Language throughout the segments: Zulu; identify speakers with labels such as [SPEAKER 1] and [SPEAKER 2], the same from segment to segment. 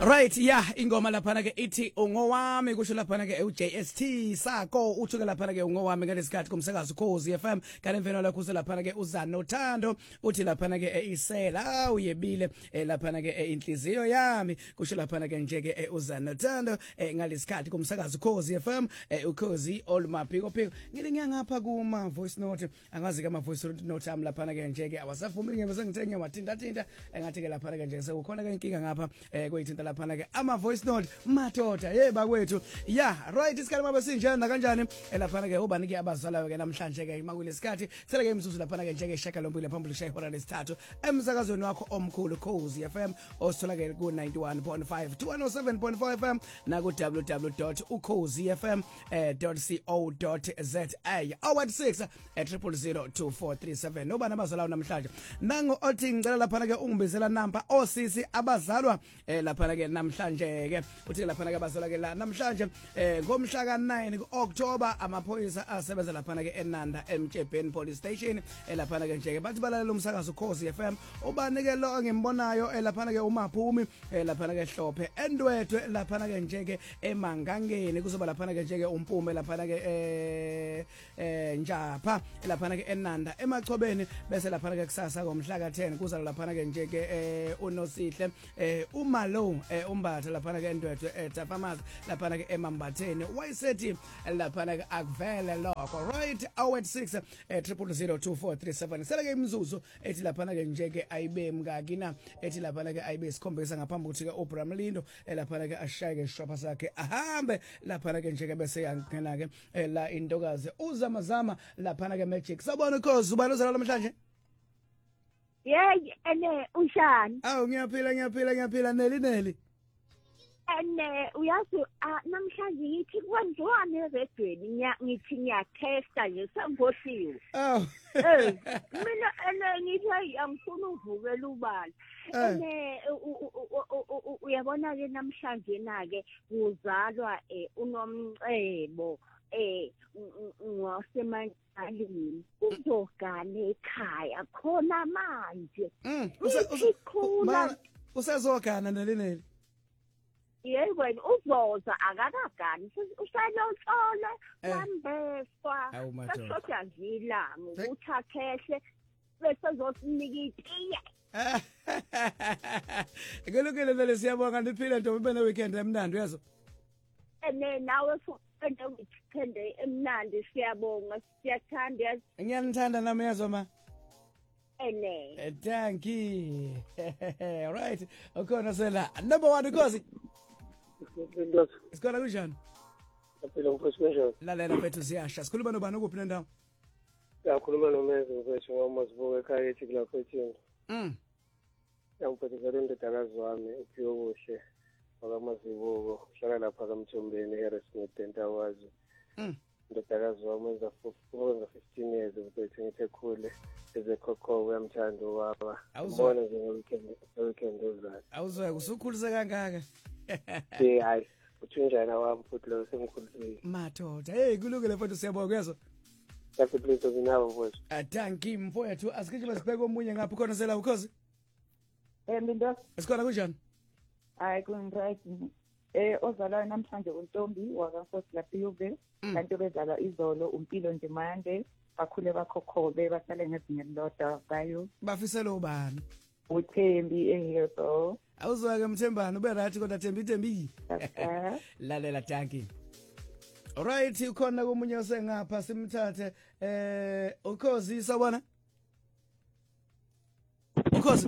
[SPEAKER 1] Right, yeah, ingoma laphana ke ithi ungowami kusho laphana ke uJST Sako uthuke laphana ke ungowami ngalesikhathi kumsakazo Khosi FM kanti mfana lakho laphana ke uzana uthando uthi laphana ke isela uyebile laphana ke inhliziyo yami kusho laphana ke nje ke uzana uthando ngalesikhathi kumsakazo Khosi FM ukhozi olumaphiko phiko ngile ngiyangapha kuma voice note angazi ke ama voice note ami laphana ke nje ke awasafumi ngebe sengithenga wathinta thinta engathi ke laphana ke nje sekukhona ke inkinga ngapha kuyithinta laphana ke ama voice note madoda bakwethu yeah right isikhathi mabe sinjena kanjani laphana ke ubani ke abazalayo ke namhlanje ke makulesikhathi sele ke imzuzu laphana ke njeke shaka lombili phambili shaya ihora lesithathu emsakazweni wakho omkhulu Khosi FM osithola ke ku 91.5 207.5 FM na ku www.ukhosifm.co.za award 6 0002437 nobani abazalayo namhlanje nango othi ngicela laphana ke ungibizela number osisi abazalwa laphana ke namhlanje ke uthi laphana ke bazalwa ke la namhlanje ngomhla ka9 kuOctober amaphoyisa asebenza laphana ke eNanda eMtshebeni Police Station laphana ke nje ke bathi balalela umsakazo Khosi FM ubani ke lo ngimbonayo laphana ke uMaphumi laphana ke Hlophe Endwetwe laphana ke nje ke eMangangeni kuzoba laphana ke nje ke uMpume laphana ke Njapha laphana ke eNanda emachobeni bese laphana ke kusasa ngomhla ka10 kuzala laphana ke nje ke uNosihle uMalo umbatha laphana ke Endwetwe Tafamazi laphana ke eMambatheni wayisethi laphana ke akuvele lokho right award 6 0002437 sele ke imzuzu ethi laphana ke nje ke ayibe mngaki na ethi laphana ke ayibe isikhombisa ngaphambi ukuthi ke uBramlindo laphana ke ashaye ke shopha sakhe ahambe laphana ke nje ke bese yangena ke la intokazi uzamazama laphana ke magic sabona Khosi ubani uzalwa namhlanje
[SPEAKER 2] ene ushani
[SPEAKER 1] awu ngiyaphila Neli
[SPEAKER 2] ene uyazi namhlanje ngithi kwenziwani eredweni ngithi ngiyatesta nje sengihoshiwe mina ene ngithi angifuni uvukela ubala ene uyabona ke namhlanje na ke kuzalwa unomcebo ngosemanalini uzogana ekhaya khona manje
[SPEAKER 1] usezogana Neli
[SPEAKER 2] yebo uzoza akakagani usalotshole wambeswa sashoda ngilangu ukuthi akhehle bese zosinika itiye
[SPEAKER 1] ngelukile vele siyabonga niphile ntombi bene weekend emnandi yazo
[SPEAKER 2] ene nawe futhi weekend emnandi siyabonga siyathanda
[SPEAKER 1] ngiyanithanda nami yazo ma
[SPEAKER 2] ene
[SPEAKER 1] thank you right ukhona sela number 1 Khosi Isikona kunjani?
[SPEAKER 3] Phela ngifosho.
[SPEAKER 1] Lalela mfethu siyasha. Sikhuluma nobani ukuphi nendawo?
[SPEAKER 3] Siyakhuluma noMezo mfethu ngoMasibuko ekhaya ethi kulapho ethini. Yamfethu ngendodakazi wami uphiwe kuhle. WakaMasibuko uhlala lapha kaMthombeni eHarrismith entawazi. Indodakazi wami wenza 15 years mfethu ngithe khule ezekhokho uyamthanda ubaba. Ubona nje weekend ozayo.
[SPEAKER 1] Awuzwa kusukhulise kangaka.
[SPEAKER 3] Hayi uthunjana wami futhi lo semkhulisi
[SPEAKER 1] madoda kulungile mfowethu siyabonga yezo
[SPEAKER 3] Happy place nginawo mfowethu
[SPEAKER 1] thank you mfowethu asikijima sibheke omunye ngapha khona sela ukhozi
[SPEAKER 4] Mindo
[SPEAKER 1] Isikona kunjani
[SPEAKER 4] Hayi right ozalwa namhlanje uNtombi wakaNkosi lapha kanti bezala izolo uMpilo Ndimande bakhule bakhokhobe basale ngezinye loda bayo
[SPEAKER 1] bafisela ubani
[SPEAKER 4] uThembi ehero
[SPEAKER 1] awuzwa ke Mthembani ube right kodwa Thembi lalela thanki alright ukhona komunye osengapha simthathe ukhozi sabona ukhozi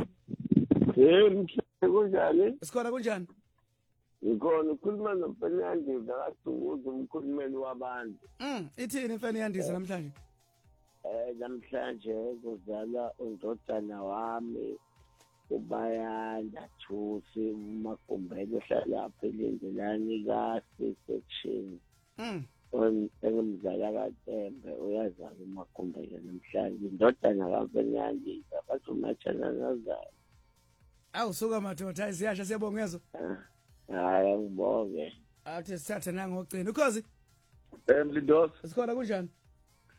[SPEAKER 3] kunjani
[SPEAKER 1] Isikona kunjani
[SPEAKER 3] Ngikona ukhuluma noFernandi ngakasukuza umkhulumeli wabantu
[SPEAKER 1] ithini imfene yandisa namhlanje
[SPEAKER 3] namhlanje kuzala undodana wami ubayanda Thusi Magumbele ohlala phelendelani ka section engimzala kaTembe uyazala uMagumbele namhlanje indodana kaFernandi bathi umachana nazalo
[SPEAKER 1] awusuka madoda siyasha siyabonga yezo
[SPEAKER 3] hayi ngibonge
[SPEAKER 1] athi sithathe nangocina ukhozi
[SPEAKER 3] Mlindosi
[SPEAKER 1] Isikona kunjani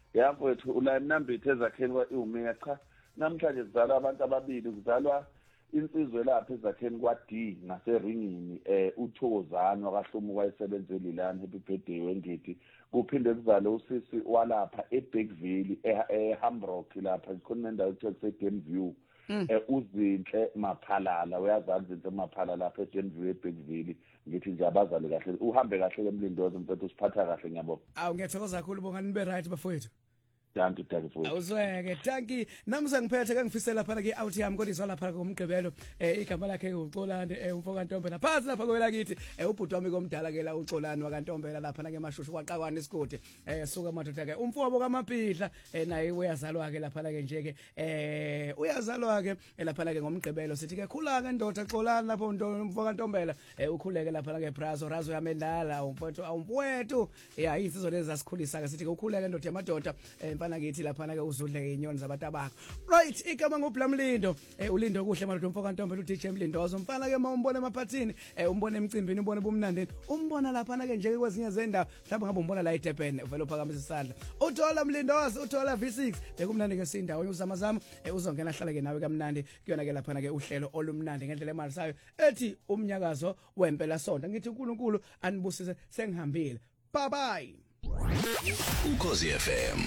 [SPEAKER 5] yafowethu ula Nambithe ezakheni kwaUmega cha namhlanje kuzalwa abantu ababili kuzalwa insizwe lapha ezakheni kwaD ngaseringini uThokozani wakaHlomu wayesebenzele lilana happy birthday wengithi kuphinde kuzale usisi walapha eBackville eHambrock lapha khona indawo ekuthiwa kuseDenview uzinhle Maphalala uyazazi izinto Maphalala lapha eDenview eBackville ngithi nje abazali kahle uhambe kahle eMlindozi mfethu usiphatha kahle ngiyabona
[SPEAKER 1] ngiyathokoza kakhulu bongani be right bafowethu
[SPEAKER 5] Danti mfowethu
[SPEAKER 1] awuzweke tanki namusa ngiphethe kangifisela lapha ke out yami kodwa izwa lapha komgqibelo igama lakhe uXolani umfoka Ntombela phansi lapha kwela kithi ubhuti wami komdala ke la uXolani wakaNtombela lapha na ke mashushu kwaqakwana isigodi suka madoda ke umfobo kaMaphihla naye uyazalwa ke lapha ke nje ke uyazalwa ke lapha ke ngomgqibelo sithi ke khulaka ndoda Xolani lapha umfoka Ntombela ukhuleke lapha ke Brazo Razo yamendala umfowethu insizwe lezi zasikhulisa ke sithi ke ukhuleke ndoda yamadoda mfana ngithi lapha ke uzudle inyoni zabantu abakho right igama ngoBlamlindo ulindo kuhle madoda umfoka Ntombela uDJ Mlindozo mfana ke mawumbona emaphathini umbona emcimbini umbona bomnandeni umbona lapha ke nje kwezinye zendawo mhlawumbe ngabe umbona la eDurban uvela uphakamisa isandla uthola Mlindozo uthola V6 bekumnandi ke sindawo uzamazama uzongena hlala ke nawe kamnandi kuyona ke lapha ke uhlelo olumnandi ngendlela emali sayo ethi umnyakazo wempela sonto ngithi uNkulunkulu anibusise sengihambile bye bye
[SPEAKER 6] Ukhozi FM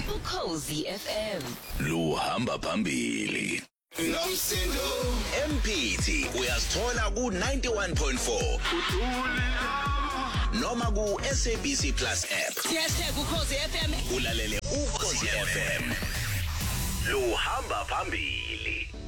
[SPEAKER 6] luhamba phambili nomsindo MPT uyasithola ku 91.4 noma ku SABC Plus app
[SPEAKER 7] #Ukhozi FM
[SPEAKER 6] ulalele Ukhozi FM luhamba phambili.